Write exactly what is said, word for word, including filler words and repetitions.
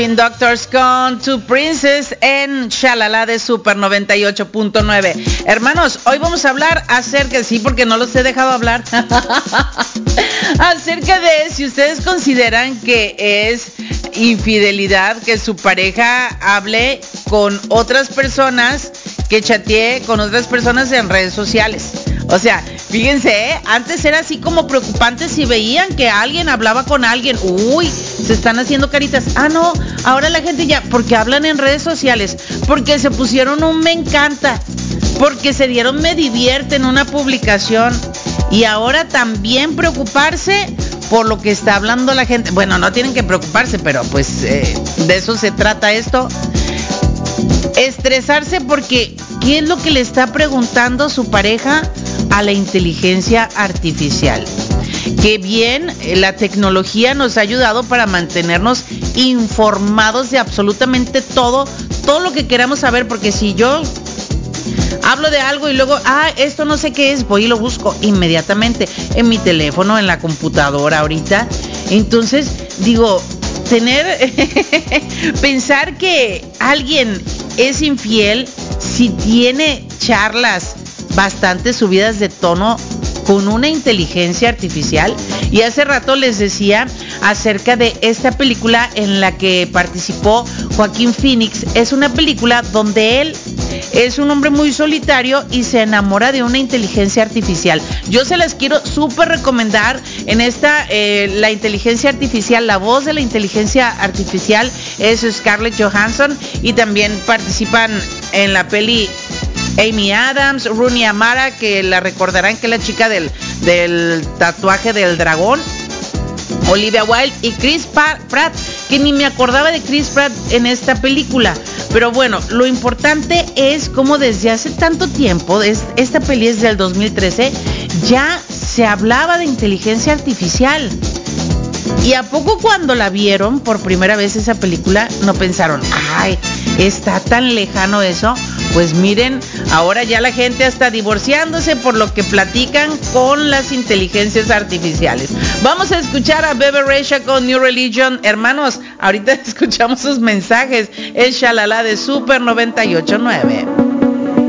Doctors con To Princess en Shalala de Super noventa y ocho punto nueve. Hermanos, hoy vamos a hablar acerca, sí, porque no los he dejado hablar, acerca de si ustedes consideran que es infidelidad que su pareja hable con otras personas, que chatee con otras personas en redes sociales. O sea, fíjense, ¿eh? Antes era así como preocupante si veían que alguien hablaba con alguien. Uy, se están haciendo caritas. Ah, no, ahora la gente ya, porque hablan en redes sociales, porque se pusieron un me encanta, porque se dieron me divierte en una publicación. Y ahora también preocuparse por lo que está hablando la gente. Bueno, no tienen que preocuparse, pero pues eh, de eso se trata esto. Estresarse porque ¿qué es lo que le está preguntando su pareja a la inteligencia artificial? Qué bien, la tecnología nos ha ayudado para mantenernos informados de absolutamente todo, todo lo que queramos saber, porque si yo hablo de algo y luego, ah, esto no sé qué es, voy y lo busco inmediatamente en mi teléfono, en la computadora ahorita. Entonces, digo, tener, pensar que alguien es infiel si tiene charlas bastante subidas de tono con una inteligencia artificial. Y hace rato les decía acerca de esta película en la que participó Joaquín Phoenix. Es una película donde él es un hombre muy solitario y se enamora de una inteligencia artificial. Yo se las quiero súper recomendar. En esta, eh, la inteligencia artificial, la voz de la inteligencia artificial es Scarlett Johansson, y también participan en la peli Amy Adams, Rooney Mara, que la recordarán que es la chica del, del tatuaje del dragón, Olivia Wilde, y Chris Pratt, que ni me acordaba de Chris Pratt en esta película. Pero bueno, lo importante es cómo desde hace tanto tiempo, es, esta peli es del dos mil trece, ya se hablaba de inteligencia artificial. ¿Y a poco cuando la vieron por primera vez esa película no pensaron, ay, está tan lejano eso? Pues miren, ahora ya la gente está divorciándose por lo que platican con las inteligencias artificiales. Vamos a escuchar a Bebe Rexha con New Religion. Hermanos, ahorita escuchamos sus mensajes. Es Shalala de Super noventa y ocho punto nueve.